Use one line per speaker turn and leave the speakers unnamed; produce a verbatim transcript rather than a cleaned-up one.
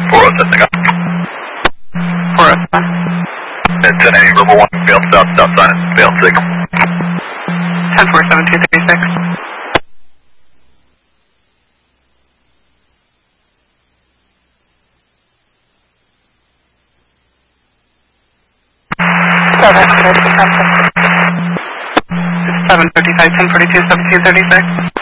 four oh seven, up.
four oh seven.
It's ten eighty, River one, failed south, south sign, failed signal.
ten four seven two thirty-six. seven fifty-five, ten forty-two, seventeen thirty-six.